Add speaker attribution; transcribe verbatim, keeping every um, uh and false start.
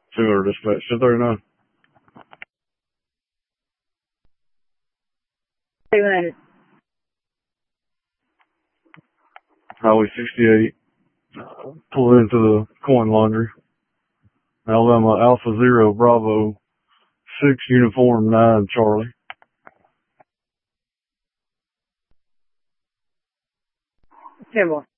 Speaker 1: two hundred dispatch, ten thirty-nine.
Speaker 2: two hundred.
Speaker 1: Highway sixty-eight. Uh, pull into the coin laundry. Alabama Alpha Zero Bravo six Uniform nine Charlie.
Speaker 2: ten one.